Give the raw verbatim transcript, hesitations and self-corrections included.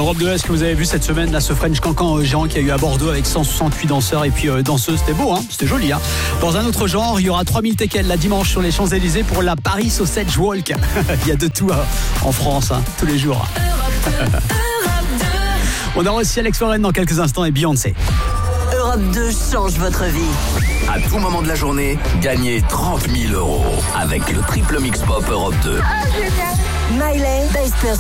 Europe deux, est-ce que vous avez vu cette semaine là, ce French Cancan euh, géant qu'il y a eu à Bordeaux avec cent soixante-huit danseurs et puis euh, danseuses, c'était beau, hein, c'était joli. Hein. Dans un autre genre, il y aura trois mille teckels la dimanche sur les Champs-Élysées pour la Paris Sausage Walk. Il y a de tout hein, en France, hein, tous les jours. On aura aussi Alex Warren dans quelques instants et Beyoncé. Europe deux change votre vie. À tout moment de la journée, gagnez trente mille euros avec le triple mix pop Europe deux. Miley, Best Person.